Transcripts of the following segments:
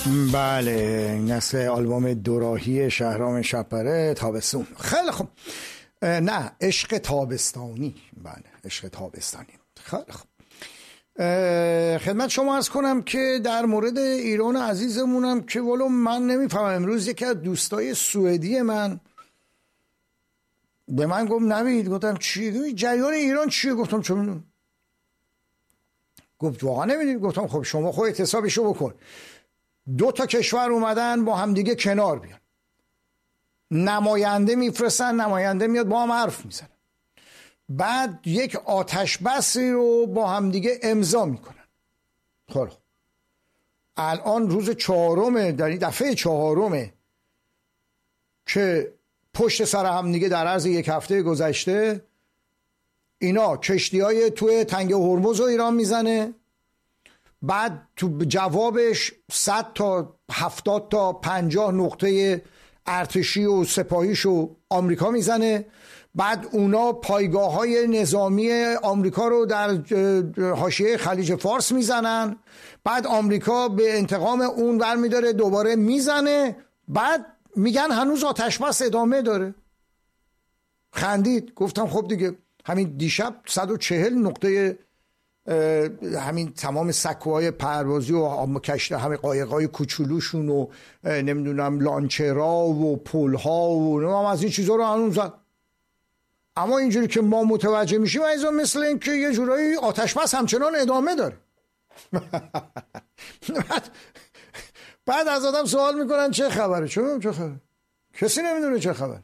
بله، نسل آلبوم دوراهی شهرام شب‌پره تابستون. خیلی خوب. نه، عشق تابستانی. بله، عشق تابستانی. خیلی خوب. خدمت شما عرض کنم که در مورد ایران عزیزمونم که ولو من نمیفهمم، امروز یکی از دوستای سوئدی من به من گفت نوید، گفتم چی؟ جریان ایران چیه؟ گفتم چه میدونم. گفت واقعا نمیدونی؟ گفتم خب شما خودت حسابشو بکن. 2 کشور اومدن با همدیگه کنار بیان، نماینده میفرستن، نماینده میاد با هم حرف میزنن، بعد یک آتش بسی رو با همدیگه امضا میکنن. خب الان روز 4 در این دفعه 4 که پشت سر همدیگه در عرض 1 هفته گذشته اینا کشتی‌های توی تنگه هرمز رو ایران میزنه، بعد تو جوابش 100 تا 70 تا 50 نقطه ارتشی و سپاهیشو آمریکا میزنه، بعد اونا پایگاه‌های نظامی آمریکا رو در حاشیه خلیج فارس میزنن، بعد آمریکا به انتقام اون برمی‌داره دوباره میزنه، بعد میگن هنوز آتش بس ادامه داره. خندید. گفتم خب دیگه همین دیشب 140 نقطه همین تمام سکوهای پروازی و کشته همه قایقای کوچولوشون و نمیدونم لانچرها و پلها و هم از این چیزا رو هنوز زد. اما اینجوری که ما متوجه میشیم ایزا مثل این که یه جورایی آتش بس همچنان ادامه داره. بعد از آدم سوال میکنن چه خبره؟ چه خبره؟ کسی نمیدونه چه خبره.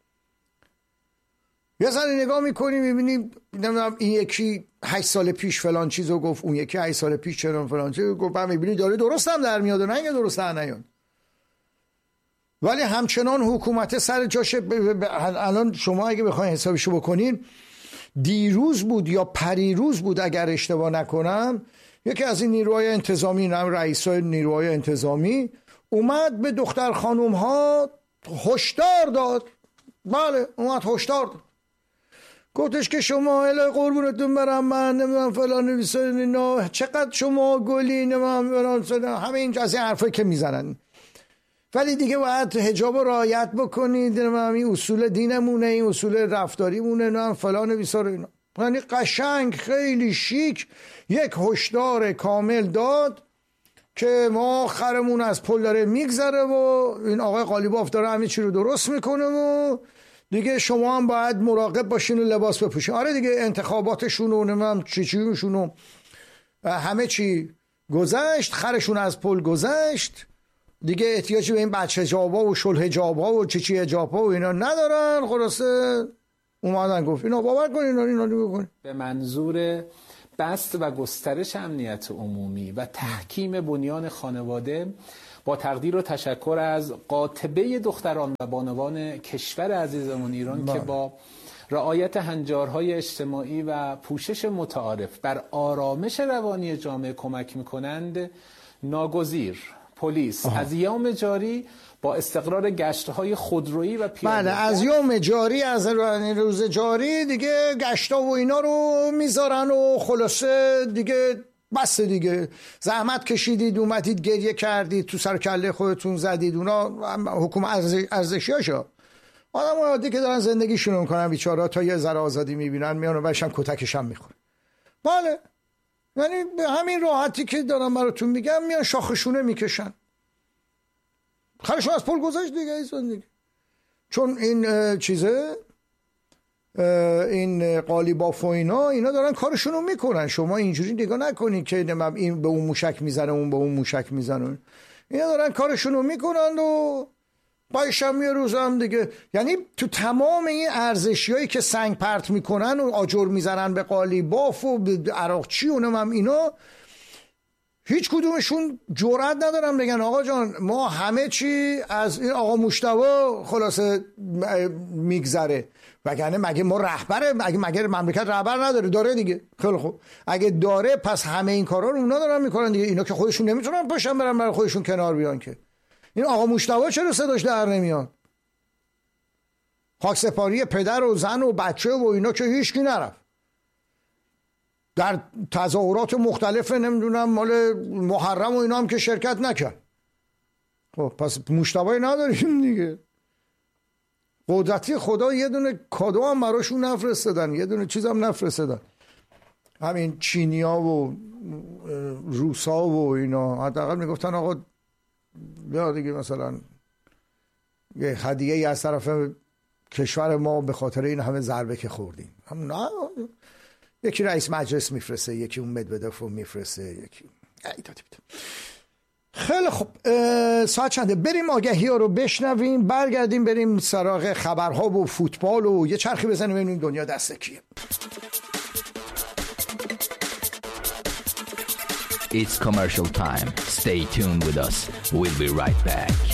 یه سری نگاه میکنی میبینی نمیدونم این یکی 8 سال پیش فلان چیزو گفت، اون یکی 8 سال پیش چرا فلان چیزو گفت، بعد میبینی داره درست هم در میاد و نه درست در نیاد، ولی همچنان حکومت سر جاشه. الان شما اگه بخواید حسابشو بکنین، دیروز بود یا پریروز بود اگر اشتباه نکنم، یکی از این نیروهای انتظامی، نام رئیسای نیروهای انتظامی اومد به دختر خانم ها هشدار داد. بله اومد هشدار داد، گفتش که شما اله قربونتون برم من نمیدونم فلان اینا چقدر شما گلی نمیدونم همه این از این حرفایی که میزنن، ولی دیگه باید حجاب رو رعایت بکنید، نمیدونم این اصول دینمونه، این اصول رفتاریمونه، نه فلان بیسار اینا. یعنی قشنگ خیلی شیک یک هشدار کامل داد که ما خرمون از پل داره میگذره و این آقای قالیباف داره همه چی رو درست میکنه و دیگه شما هم باید مراقب باشین و لباس بپوشین. آره دیگه انتخاباتشون و نمیدونم چیشون و همه چی گذشت، خرشون از پل گذشت، دیگه احتیاجی به این بچه حجابا و شل حجابا و چی حجابا و اینا ندارن. خلاصه اومدن گفت اینا باور کنین اینا بکنین. به منظور بست و گسترش امنیت عمومی و تحکیم بنیان خانواده، با تقدیر و تشکر از قاطبه دختران و بانوان کشور عزیزمون ایران که با رعایت هنجارهای اجتماعی و پوشش متعارف بر آرامش روانی جامعه کمک میکنند، ناگزیر پلیس از یوم جاری با استقرار گشت‌های خودرویی و پیاده، بله از یوم جاری، از روز جاری دیگه گشتا و اینا رو میذارن و خلاصه دیگه بس دیگه زحمت کشیدید اومدید گریه کردید تو سر کله خودتون زدید، اونا حکومت ارزشیاشو آدم عادی که دارن زندگیشون میکنن بیچارا تا یه ذره آزادی میبینن میان و بشم کتکشم میخوره. بله یعنی به همین راحتی که دارم براتون میگم میان شاخشونه میکشن، خرشون از پل گذاشت دیگه. چون این چیزه این قالیباف و اینا دارن کارشونو میکنن. شما اینجوری نگاه نکنید که این به اون موشک میزنه اون به اون موشک میزنه، اینا دارن کارشونو میکنن و بایشم یه روز هم دیگه. یعنی تو تمام این ارزشیایی که سنگ پرت میکنن و آجر میزنن به قالیباف و به عراقچی و نمیم اینا، هیچ کدومشون جرئت ندارن بگن آقا جان ما همه چی از این آقا مجتبی خلاصه میگذره، وگرنه مگه ما رهبره؟ مگه مملکت رهبر نداره؟ داره دیگه. خیلی خوب اگه داره پس همه این کارا رو اونا دارن میکنن دیگه. اینا که خودشون نمیتونن پاشن برن برای خودشون کنار بیان که. این آقا مجتبی چرا صداش در نمیاد؟ خاکسپاری پدر و زن و بچه و اینا که هیچکی نرفت، در تظاهرات مختلف نمیدونم مال محرم و اینا هم که شرکت نکرد. خب پس مشتبایی نداریم دیگه. قدرتی خدا یه دونه کادو هم براشون نفرستادن، یه دونه چیز هم نفرستادن. همین چینیا و روسا و اینا حداقل میگفتن آقا بیا دیگه مثلا یه هدیه از طرف کشور ما به خاطر این همه ضربه که خوردیم. هم نه، یکی رئیس مجلس میفرسته، یکی اون مدودف رو میفرسته، یکی خیلی خب. ساعت چنده؟ بریم آگهی ها رو بشنویم، برگردیم بریم سراغ خبرها و فوتبال و یه چرخی بزنیم ببینیم دنیا دست کیه. It's commercial time. Stay tuned with us. We'll be right back.